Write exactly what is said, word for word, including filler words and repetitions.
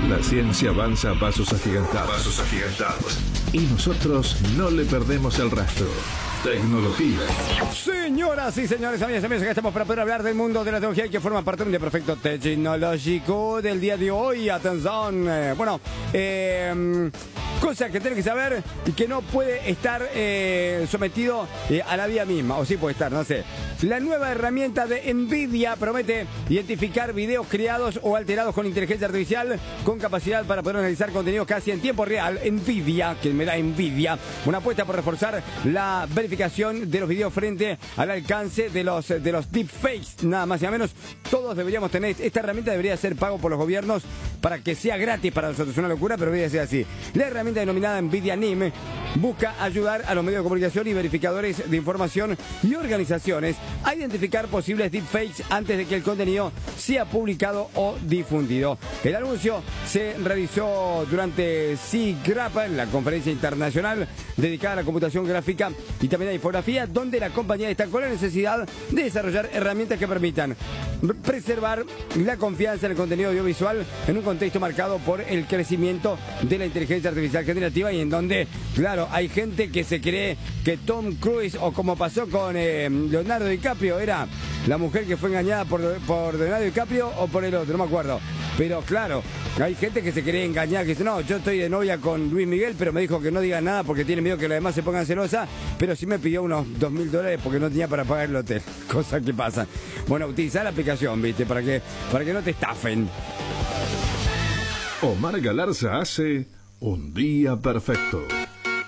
La ciencia avanza a pasos agigantados. Pasos agigantados. Y nosotros no le perdemos el rastro. Tecnología. Señoras y señores, amigas y amigos, acá estamos para poder hablar del mundo de la tecnología que forma parte de un perfecto tecnológico del día de hoy. Atención. Eh, bueno, eh... cosa que tiene que saber y que no puede estar eh, sometido eh, a la vida misma. O sí puede estar, no sé. La nueva herramienta de NVIDIA promete identificar videos creados o alterados con inteligencia artificial con capacidad para poder analizar contenidos casi en tiempo real. NVIDIA, que me da envidia. Una apuesta por reforzar la verificación de los videos frente al alcance de los, de los deepfakes. Nada más y nada menos. Todos deberíamos tener. Esta herramienta debería ser pago por los gobiernos para que sea gratis para nosotros. Es una locura, pero debería ser así. La herramienta denominada NVIDIA N I M busca ayudar a los medios de comunicación y verificadores de información y organizaciones a identificar posibles deepfakes antes de que el contenido sea publicado o difundido. El anuncio se realizó durante SIGGRAPH, la conferencia internacional dedicada a la computación gráfica y también a la infografía, donde la compañía destacó la necesidad de desarrollar herramientas que permitan preservar la confianza en el contenido audiovisual en un contexto marcado por el crecimiento de la inteligencia artificial generativa y en donde, claro, hay gente que se cree que Tom Cruise, o como pasó con eh, Leonardo DiCaprio, era la mujer que fue engañada por, por Leonardo DiCaprio o por el otro, no me acuerdo. Pero claro, hay gente que se quiere engañar, que dice, no, yo estoy de novia con Luis Miguel, pero me dijo que no diga nada porque tiene miedo que los demás se pongan celosa, pero sí me pidió unos dos mil dólares porque no tenía para pagar el hotel. Cosas que pasan. Bueno, utilizar la aplicación, ¿viste? Para que, para que no te estafen. Omar Galarza hace Un Día Perfecto.